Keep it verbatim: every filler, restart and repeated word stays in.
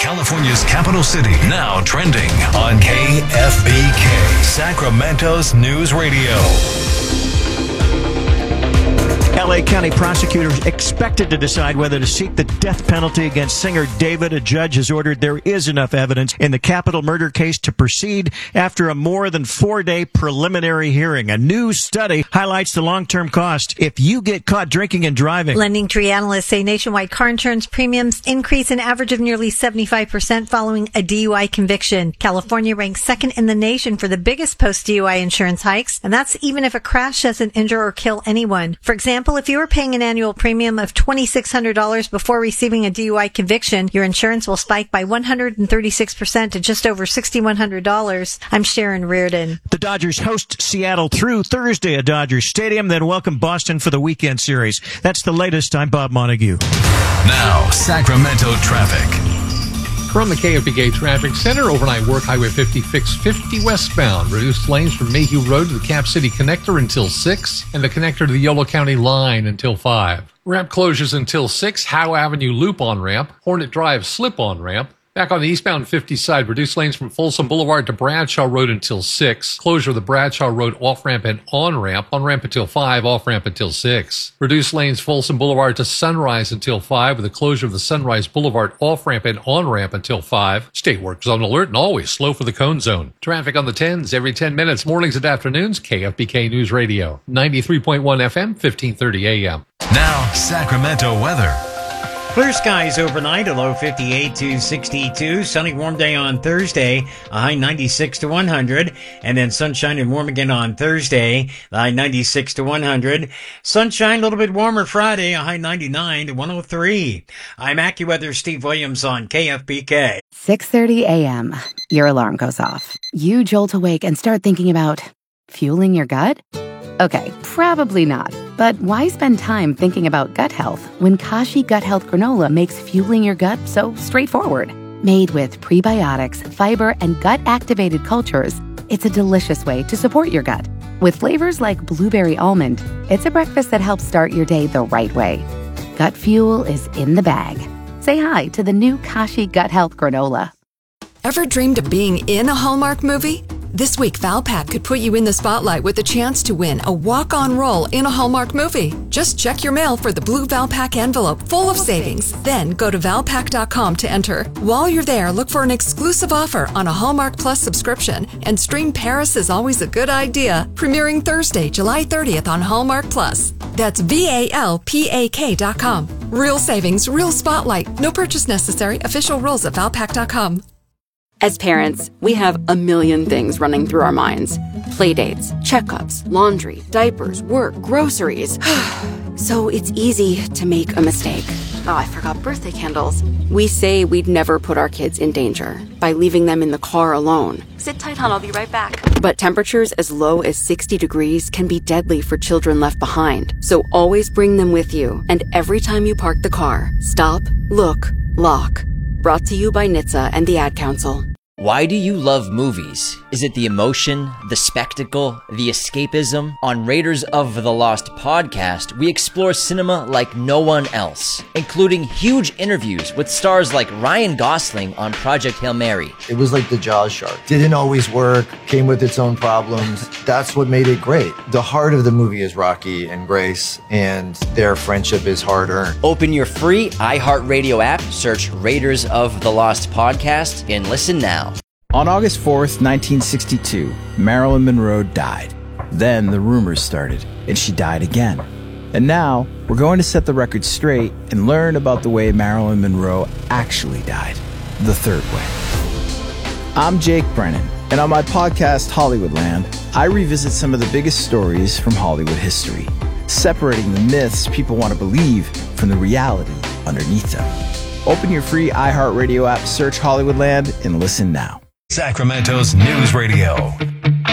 California's capital city, now trending on K F B K, Sacramento's news radio. L A County prosecutors expected to decide whether to seek the death penalty against singer David. A judge has ordered there is enough evidence in the capital murder case to proceed after a more than four-day preliminary hearing. A new study highlights the long-term cost if you get caught drinking and driving. Lending Tree analysts say nationwide car insurance premiums increase an average of nearly seventy-five percent following a D U I conviction. California ranks second in the nation for the biggest post-D U I insurance hikes, and that's even if a crash doesn't injure or kill anyone. For example, if you were paying an annual premium of two thousand six hundred dollars before receiving a D U I conviction, your insurance will spike by one hundred thirty-six percent to just over six thousand one hundred dollars. I'm Sharon Reardon. The Dodgers host Seattle through Thursday at Dodgers Stadium, then welcome Boston for the weekend series. That's the latest. I'm Bob Montague. Now, Sacramento traffic. From the K F B K Traffic Center, overnight work Highway fifty fixed fifty westbound. Reduced lanes from Mayhew Road to the Cap City Connector until six, and the connector to the Yolo County line until five. Ramp closures until six, Howe Avenue loop on ramp, Hornet Drive slip on ramp. Back on the eastbound fifty side, reduced lanes from Folsom Boulevard to Bradshaw Road until six. Closure of the Bradshaw Road off-ramp and on-ramp. On-ramp until five, off-ramp until six. Reduced lanes Folsom Boulevard to Sunrise until five, with the closure of the Sunrise Boulevard off-ramp and on-ramp until five. State works on alert and always slow for the cone zone. Traffic on the tens every ten minutes, mornings and afternoons. K F B K News Radio, ninety-three point one F M, fifteen thirty A M. Now, Sacramento weather. Clear skies overnight, a low fifty-eight to sixty-two. Sunny, warm day on Thursday, a high ninety-six to one hundred. And then sunshine and warm again on Thursday, the high ninety-six to one hundred. Sunshine, a little bit warmer Friday, a high ninety-nine to one oh three. I'm AccuWeather Steve Williams on K F B K. six thirty A M. Your alarm goes off. You jolt awake and start thinking about fueling your gut? Okay, probably not. But why spend time thinking about gut health when Kashi Gut Health Granola makes fueling your gut so straightforward? Made with prebiotics, fiber, and gut-activated cultures, it's a delicious way to support your gut. With flavors like blueberry almond, it's a breakfast that helps start your day the right way. Gut fuel is in the bag. Say hi to the new Kashi Gut Health Granola. Ever dreamed of being in a Hallmark movie? This week, Valpak could put you in the spotlight with a chance to win a walk-on role in a Hallmark movie. Just check your mail for the blue Valpak envelope full of savings. Then go to valpak dot com to enter. While you're there, look for an exclusive offer on a Hallmark Plus subscription and stream Paris is Always a Good Idea, premiering Thursday, July thirtieth on Hallmark Plus. That's V A L P A K dot com. Real savings, real spotlight. No purchase necessary. Official rules at valpak dot com. As parents, we have a million things running through our minds. Playdates, checkups, laundry, diapers, work, groceries. So it's easy to make a mistake. Oh, I forgot birthday candles. We say we'd never put our kids in danger by leaving them in the car alone. Sit tight, hon, I'll be right back. But temperatures as low as sixty degrees can be deadly for children left behind. So always bring them with you. And every time you park the car, stop, look, lock. Brought to you by N H T S A and the Ad Council. Why do you love movies? Is it the emotion, the spectacle, the escapism? On Raiders of the Lost podcast, we explore cinema like no one else, including huge interviews with stars like Ryan Gosling on Project Hail Mary. It was like the Jaws shark. Didn't always work, came with its own problems. That's what made it great. The heart of the movie is Rocky and Grace, and their friendship is hard-earned. Open your free iHeartRadio app, search Raiders of the Lost podcast, and listen now. On August fourth, nineteen sixty-two, Marilyn Monroe died. Then the rumors started, and she died again. And now, we're going to set the record straight and learn about the way Marilyn Monroe actually died, the third way. I'm Jake Brennan, and on my podcast, Hollywoodland, I revisit some of the biggest stories from Hollywood history, separating the myths people want to believe from the reality underneath them. Open your free iHeartRadio app, search Hollywoodland, and listen now. Sacramento's news radio.